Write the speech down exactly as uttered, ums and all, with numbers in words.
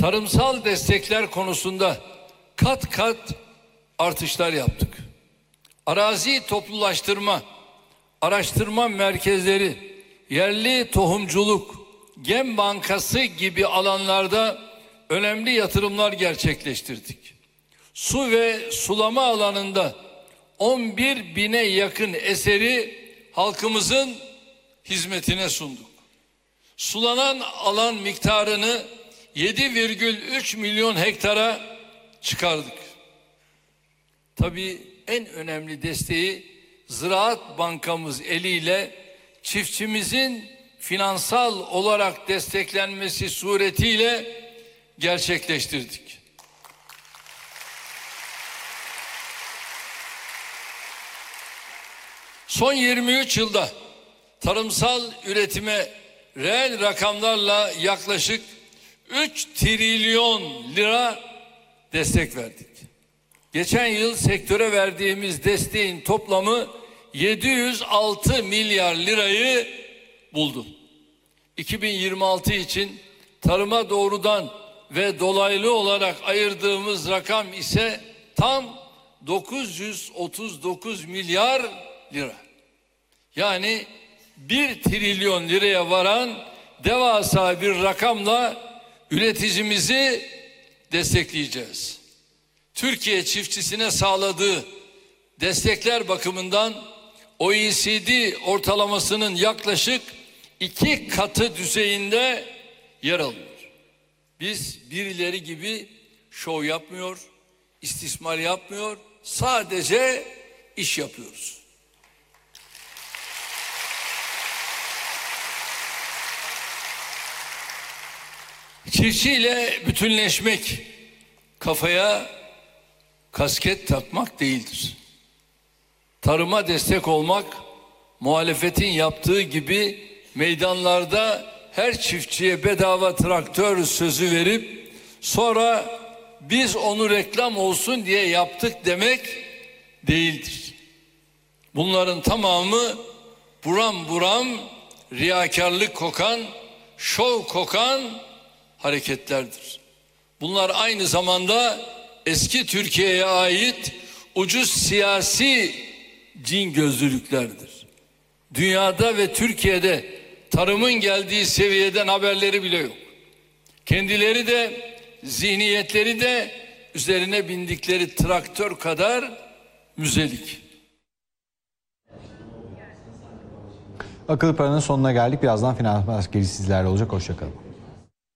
tarımsal destekler konusunda kat kat artışlar yaptık. Arazi toplulaştırma, araştırma merkezleri, yerli tohumculuk, gem bankası gibi alanlarda önemli yatırımlar gerçekleştirdik. Su ve sulama alanında on bir bine yakın eseri halkımızın hizmetine sunduk. Sulanan alan miktarını yedi virgül üç milyon hektara çıkardık. Tabii en önemli desteği Ziraat Bankamız eliyle çiftçimizin finansal olarak desteklenmesi suretiyle gerçekleştirdik. Son yirmi üç yılda tarımsal üretime reel rakamlarla yaklaşık üç trilyon lira destek verdik. Geçen yıl sektöre verdiğimiz desteğin toplamı yedi yüz altı milyar lirayı buldu. iki bin yirmi altı için tarıma doğrudan ve dolaylı olarak ayırdığımız rakam ise tam dokuz yüz otuz dokuz milyar lira. Yani bir trilyon liraya varan devasa bir rakamla üreticimizi destekleyeceğiz. Türkiye çiftçisine sağladığı destekler bakımından O E C D ortalamasının yaklaşık iki katı düzeyinde yer alıyor. Biz birileri gibi şov yapmıyor, istismar yapmıyor, sadece iş yapıyoruz. Çiftçiyle bütünleşmek kafaya kasket takmak değildir. Tarıma destek olmak, muhalefetin yaptığı gibi meydanlarda her çiftçiye bedava traktör sözü verip sonra biz onu reklam olsun diye yaptık demek değildir. Bunların tamamı buram buram riyakarlık kokan, şov kokan hareketlerdir. Bunlar aynı zamanda eski Türkiye'ye ait ucuz siyasi cin gözlülüklerdir. Dünyada ve Türkiye'de tarımın geldiği seviyeden haberleri bile yok. Kendileri de zihniyetleri de üzerine bindikleri traktör kadar müzelik. Akıllı Para'nın sonuna geldik. Birazdan final maskeli sizlerle olacak. Hoşça kalın.